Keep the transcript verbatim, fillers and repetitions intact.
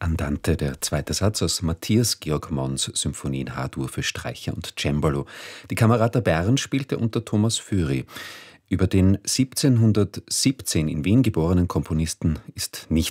Andante, der zweite Satz aus Matthias Georg Monns Symphonie in H-Dur für Streicher und Cembalo. Die Camerata Bern spielte unter Thomas Füry. Über den siebzehnhundertsiebzehn in Wien geborenen Komponisten ist nicht